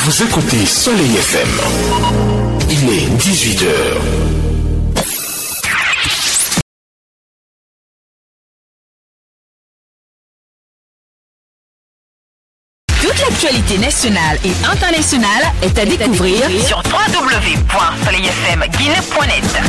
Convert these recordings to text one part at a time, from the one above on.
Vous écoutez Soleil FM. Il est 18h. Toute l'actualité nationale et internationale est à découvrir sur www.soleilfmguinée.net.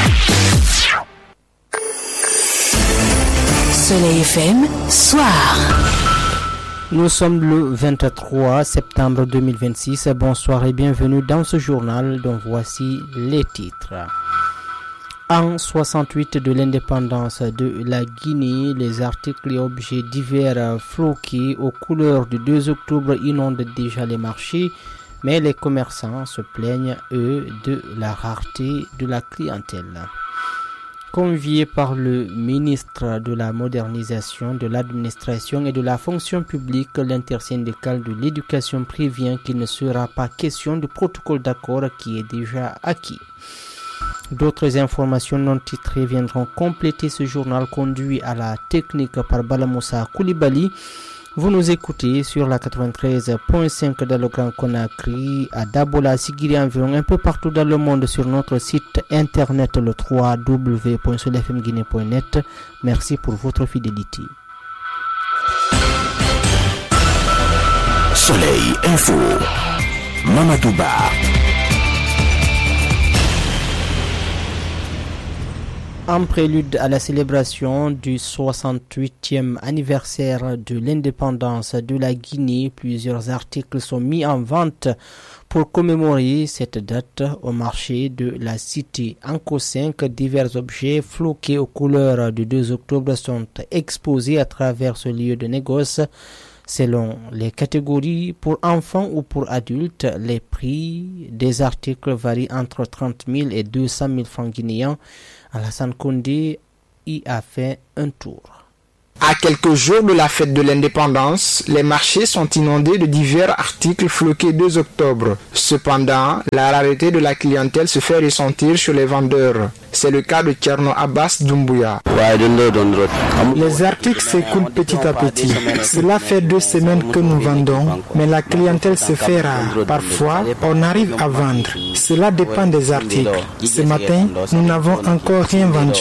Soleil FM, soir. Nous sommes le 23 septembre 2026. Bonsoir et bienvenue dans ce journal dont voici les titres. En 68 de l'indépendance de la Guinée, les articles et objets divers floqués aux couleurs du 2 octobre inondent déjà les marchés, mais les commerçants se plaignent, eux, de la rareté de la clientèle. Convié par le ministre de la Modernisation, de l'Administration et de la Fonction publique, l'intersyndicale de l'éducation prévient qu'il ne sera pas question de protocole d'accord qui est déjà acquis. D'autres informations non titrées viendront compléter ce journal conduit à la technique par Balamoussa Koulibaly. Vous nous écoutez sur la 93.5 dans le Grand Conakry, à Dabola, Sigiri environ un peu partout dans le monde sur notre site internet le www.soleilfmguinée.net. Merci pour votre fidélité. Soleil Info. Mamadouba. En prélude à la célébration du 68e anniversaire de l'indépendance de la Guinée, plusieurs articles sont mis en vente pour commémorer cette date au marché de la cité. En Co5, divers objets floqués aux couleurs du 2 octobre sont exposés à travers ce lieu de négoce. Selon les catégories, pour enfants ou pour adultes, les prix des articles varient entre 30 000 et 200 000 francs guinéens. Alassane Kondé y a fait un tour. À quelques jours de la fête de l'indépendance, les marchés sont inondés de divers articles floqués 2 octobre. Cependant, la rareté de la clientèle se fait ressentir sur les vendeurs. C'est le cas de Tcherno Abbas Doumbouya. Les articles s'écoulent petit à petit. Cela fait 2 semaines que nous vendons, mais la clientèle se fait rare. Parfois, on arrive à vendre. Cela dépend des articles. Ce matin, nous n'avons encore rien vendu.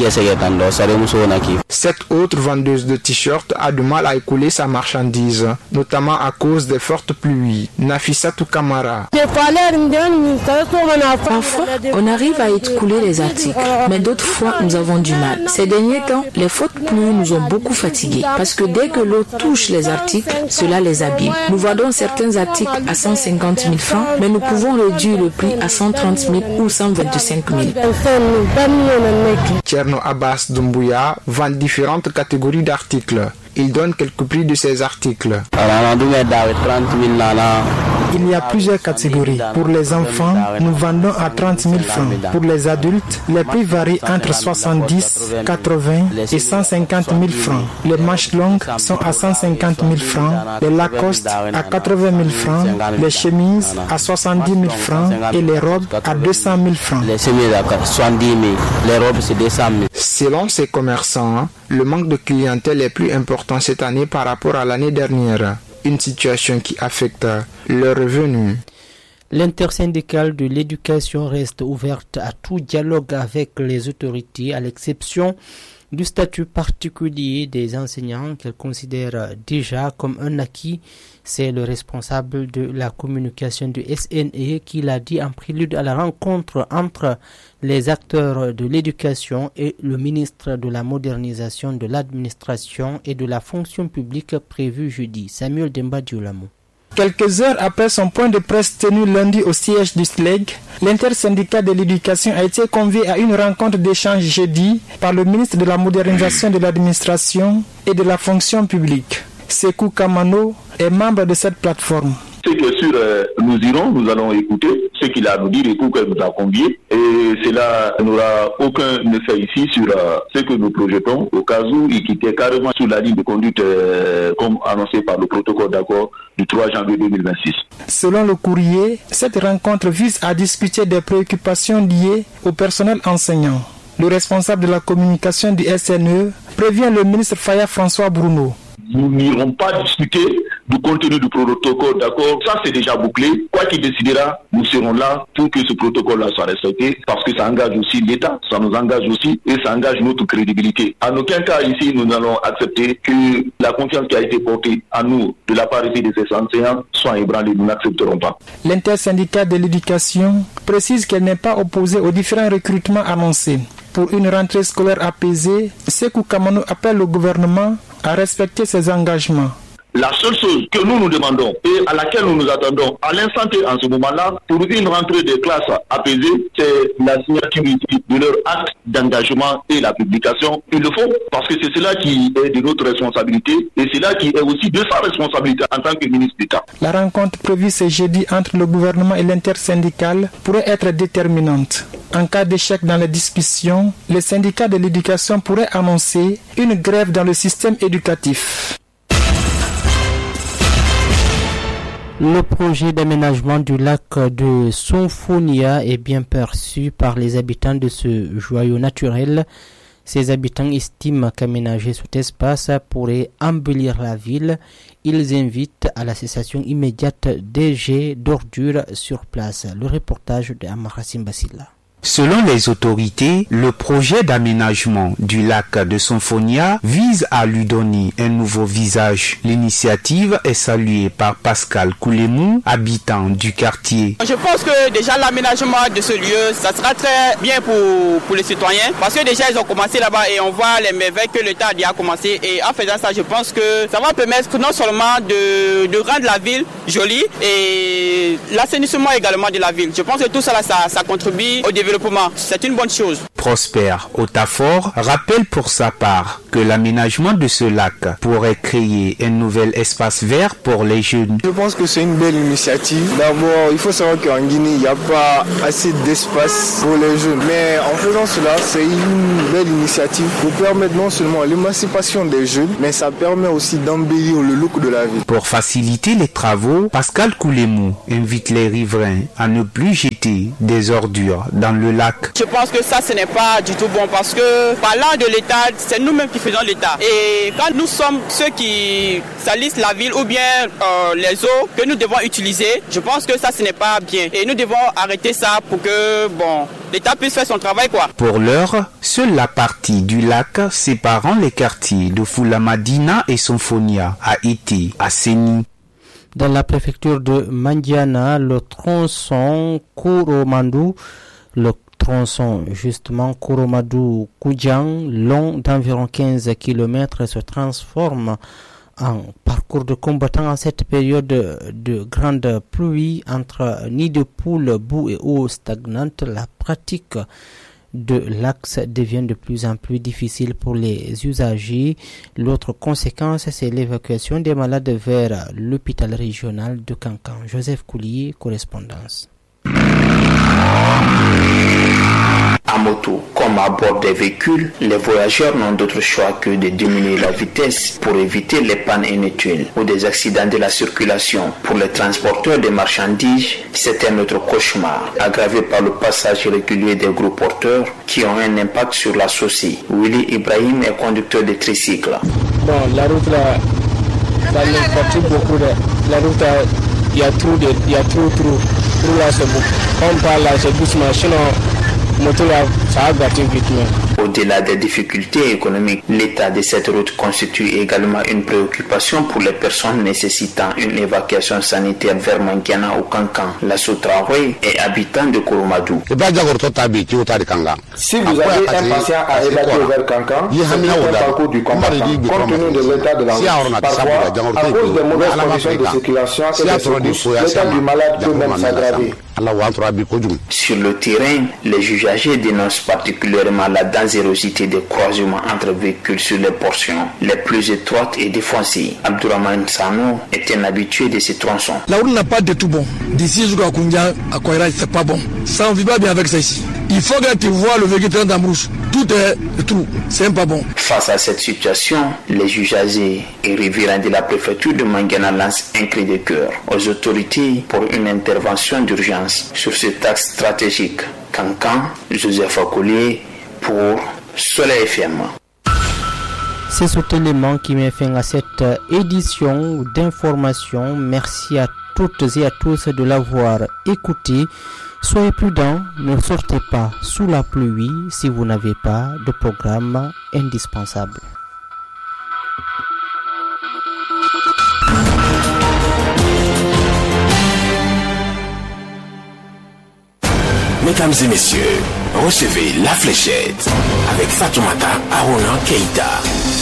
Cette autre vendeuse de t-shirts a du mal à écouler sa marchandise, notamment à cause des fortes pluies. Nafissatou Kamara. Parfois, on arrive à écouler les articles, mais d'autres fois, nous avons du mal. Ces derniers temps, les fortes pluies nous ont beaucoup fatigués, parce que dès que l'eau touche les articles, cela les abîme. Nous vendons certains articles à 150 000 francs, mais nous pouvons réduire le prix à 130 000 ou 125 000. Tcherno Abbas Doumbouya vend différentes catégories d'articles. Il donne quelques prix de ces articles. Il y a plusieurs catégories. Pour les enfants, nous vendons à 30 000 francs. Pour les adultes, les prix varient entre 70, 80 et 150 000 francs. Les manches longues sont à 150 000 francs, les Lacoste à 80 000 francs, les chemises à 70 000 francs et les robes à 200 000 francs. Selon ces commerçants, le manque de clientèle est plus important cette année par rapport à l'année dernière. Une situation qui affecte leurs revenus. L'intersyndicale de l'éducation reste ouverte à tout dialogue avec les autorités, à l'exception du statut particulier des enseignants qu'elle considère déjà comme un acquis. C'est le responsable de la communication du SNE qui l'a dit en prélude à la rencontre entre les acteurs de l'éducation et le ministre de la Modernisation, de l'Administration et de la Fonction publique prévue jeudi. Samuel Demba Diolamo. Quelques heures après son point de presse tenu lundi au siège du SLEG, l'intersyndicat de l'éducation a été convié à une rencontre d'échange jeudi par le ministre de la Modernisation, de l'Administration et de la Fonction publique. Sekou Kamano est membre de cette plateforme. C'est que sûr, nous allons écouter ce qu'il a à nous dire et pourquoi il nous a conviés. Et cela n'aura aucun effet ici sur ce que nous projetons au cas où il quittait carrément sur la ligne de conduite comme annoncé par le protocole d'accord du 3 janvier 2026. Selon le courrier, cette rencontre vise à discuter des préoccupations liées au personnel enseignant. Le responsable de la communication du SNE prévient le ministre Faya François Bruno. Nous n'irons pas discuter du contenu du protocole, d'accord, ça c'est déjà bouclé. Quoi qu'il décidera, nous serons là pour que ce protocole-là soit respecté, parce que ça engage aussi l'État, ça nous engage aussi et ça engage notre crédibilité. En aucun cas ici, nous n'allons accepter que la confiance qui a été portée à nous de la part de ces enseignants soit ébranlée. Nous n'accepterons pas. L'intersyndicat de l'éducation précise qu'elle n'est pas opposée aux différents recrutements annoncés. Pour une rentrée scolaire apaisée, Sékou Kamanou appelle le gouvernement à respecter ses engagements. La seule chose que nous demandons et à laquelle nous nous attendons à l'instant T en ce moment-là, pour une rentrée des classes apaisée, c'est la signature de leur acte d'engagement et la publication. Il le faut parce que c'est cela qui est de notre responsabilité et c'est là qui est aussi de sa responsabilité en tant que ministre d'État. La rencontre prévue ce jeudi entre le gouvernement et l'intersyndicale pourrait être déterminante. En cas d'échec dans les discussions, les syndicats de l'éducation pourraient annoncer une grève dans le système éducatif. Le projet d'aménagement du lac de Sonfonia est bien perçu par les habitants de ce joyau naturel. Ces habitants estiment qu'aménager cet espace pourrait embellir la ville. Ils invitent à la cessation immédiate des jets d'ordures sur place. Le reportage de Amarassim Basila. Selon les autorités, le projet d'aménagement du lac de Sonfonia vise à lui donner un nouveau visage. L'initiative est saluée par Pascal Koulemou, habitant du quartier. Je pense que déjà l'aménagement de ce lieu, ça sera très bien pour les citoyens parce que déjà ils ont commencé là-bas et on voit les merveilles que l'État a déjà commencé et en faisant ça, je pense que ça va permettre non seulement de rendre la ville jolie et l'assainissement également de la ville. Je pense que tout ça, ça contribue au développement. C'est une bonne chose. Prosper Otafor rappelle pour sa part que l'aménagement de ce lac pourrait créer un nouvel espace vert pour les jeunes. Je pense que c'est une belle initiative. D'abord, il faut savoir qu'en Guinée, il n'y a pas assez d'espace pour les jeunes. Mais en faisant cela, c'est une belle initiative pour permettre non seulement l'émancipation des jeunes, mais ça permet aussi d'embellir le look de la ville. Pour faciliter les travaux, Pascal Koulemou invite les riverains à ne plus jeter des ordures dans le lac. Je pense que ça, ce n'est pas du tout bon parce que parlant de l'État, c'est nous-mêmes qui faisons l'État. Et quand nous sommes ceux qui salissent la ville ou bien les eaux que nous devons utiliser, je pense que ça, ce n'est pas bien. Et nous devons arrêter ça pour que l'État puisse faire son travail, quoi. Pour l'heure, seule la partie du lac séparant les quartiers de Foulamadina et Sonfonia a été assainie. Dans la préfecture de Mandiana, le tronçon Kouromadou-Koudjan, long d'environ 15 km, se transforme en parcours de combattants en cette période de grande pluie entre nids de poules, boue et eau stagnante. La pratique de l'axe devient de plus en plus difficile pour les usagers. L'autre conséquence, c'est l'évacuation des malades vers l'hôpital régional de Kankan. Joseph Coulier, correspondance. À moto comme à bord des véhicules, les voyageurs n'ont d'autre choix que de diminuer la vitesse pour éviter les pannes inutiles ou des accidents de la circulation. Pour les transporteurs de marchandises, c'est un autre cauchemar, aggravé par le passage régulier des gros porteurs qui ont un impact sur la chaussée. Willy Ibrahim est conducteur de tricycle. La route là, ça nous beaucoup. La route là, il y a trop là, c'est beaucoup. On parle là, c'est doucement, sinon Au-delà des difficultés économiques, l'état de cette route constitue également une préoccupation pour les personnes nécessitant une évacuation sanitaire vers Mandiana ou Kankan. La Soutraoui est habitant de Kouromadou. Si vous avez un patient à évacuer vers Kankan, c'est un parcours du combattant. Compte tenu de l'état de la route, parfois, à cause des mauvaises conditions de circulation et des secousses, l'état du malade peut même s'aggraver. Sur le terrain, les usagers dénoncent particulièrement la dangerosité des croisements entre véhicules sur les portions les plus étroites et défoncées. Abdourahmane Sano est un habitué de ces tronçons. La route n'a pas de tout bon. D'ici jusqu'à Koundia, à Koira, c'est pas bon. Ça, on vit pas bien avec ça ici. Il faut que tu vois le véhicule dans brousse. Tout est trou. C'est pas bon. Face à cette situation, les usagers et riverains de la préfecture de Mandiana lancent un cri de cœur aux autorités pour une intervention d'urgence sur cet axe stratégique. Kankan, Joseph Akolier pour Soleil FM. C'est cet élément qui met fin à cette édition d'information. Merci à toutes et à tous de l'avoir écouté. Soyez prudents, ne sortez pas sous la pluie si vous n'avez pas de programme indispensable. Mesdames et messieurs, recevez La Fléchette avec Fatoumata Arona Keïta.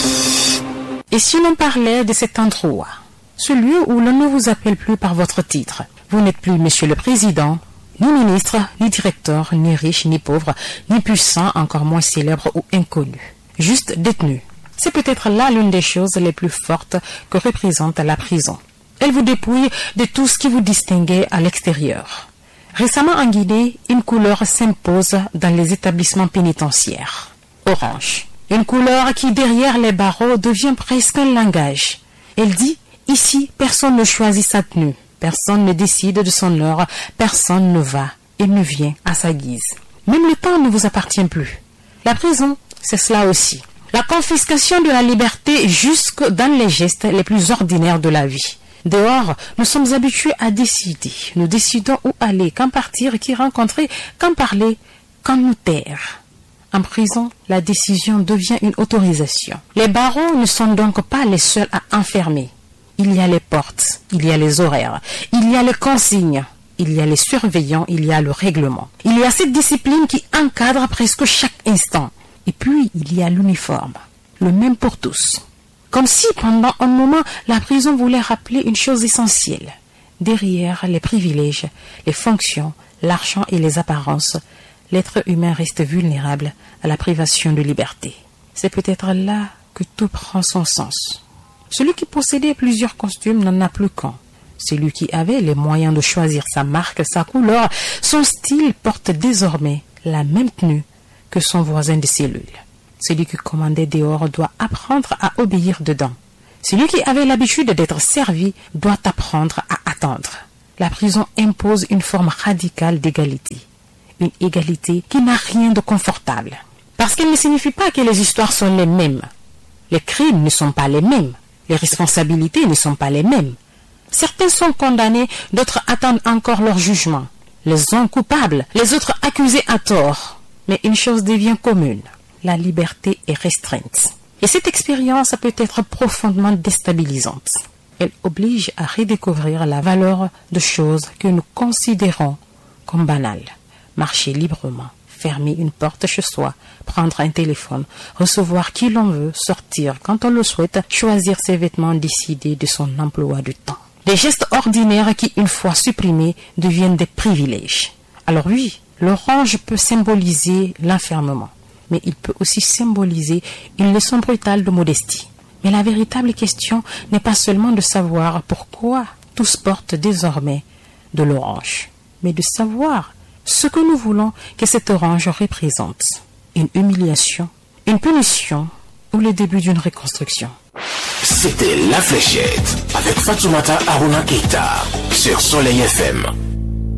Et si l'on parlait de cet endroit, ce lieu où l'on ne vous appelle plus par votre titre, vous n'êtes plus Monsieur le Président, ni ministre, ni directeur, ni riche, ni pauvre, ni puissant, encore moins célèbre ou inconnu, juste détenu. C'est peut-être là l'une des choses les plus fortes que représente la prison. Elle vous dépouille de tout ce qui vous distinguait à l'extérieur. Récemment en Guinée, une couleur s'impose dans les établissements pénitentiaires. Orange. Une couleur qui, derrière les barreaux, devient presque un langage. Elle dit, ici, personne ne choisit sa tenue. Personne ne décide de son heure. Personne ne va et ne vient à sa guise. Même le temps ne vous appartient plus. La prison, c'est cela aussi. La confiscation de la liberté jusque dans les gestes les plus ordinaires de la vie. Dehors, nous sommes habitués à décider. Nous décidons où aller, quand partir, qui rencontrer, quand parler, quand nous taire. En prison, la décision devient une autorisation. Les barreaux ne sont donc pas les seuls à enfermer. Il y a les portes, il y a les horaires, il y a les consignes, il y a les surveillants, il y a le règlement. Il y a cette discipline qui encadre presque chaque instant. Et puis, il y a l'uniforme, le même pour tous. Comme si, pendant un moment, la prison voulait rappeler une chose essentielle. Derrière les privilèges, les fonctions, l'argent et les apparences, l'être humain reste vulnérable à la privation de liberté. C'est peut-être là que tout prend son sens. Celui qui possédait plusieurs costumes n'en a plus qu'un. Celui qui avait les moyens de choisir sa marque, sa couleur, son style porte désormais la même tenue que son voisin de cellule. Celui qui commandait dehors doit apprendre à obéir dedans. Celui qui avait l'habitude d'être servi doit apprendre à attendre. La prison impose une forme radicale d'égalité. Une égalité qui n'a rien de confortable. Parce qu'elle ne signifie pas que les histoires sont les mêmes. Les crimes ne sont pas les mêmes. Les responsabilités ne sont pas les mêmes. Certains sont condamnés, d'autres attendent encore leur jugement. Les uns coupables, les autres accusés à tort. Mais une chose devient commune. La liberté est restreinte. Et cette expérience peut être profondément déstabilisante. Elle oblige à redécouvrir la valeur de choses que nous considérons comme banales. Marcher librement, fermer une porte chez soi, prendre un téléphone, recevoir qui l'on veut, sortir quand on le souhaite, choisir ses vêtements, décider de son emploi du temps. Des gestes ordinaires qui, une fois supprimés, deviennent des privilèges. Alors oui, l'orange peut symboliser l'enfermement. Mais il peut aussi symboliser une leçon brutale de modestie. Mais la véritable question n'est pas seulement de savoir pourquoi tous portent désormais de l'orange, mais de savoir ce que nous voulons que cette orange représente. Une humiliation, une punition ou le début d'une reconstruction. C'était La Fléchette avec Fatoumata Arona Keïta sur Soleil FM.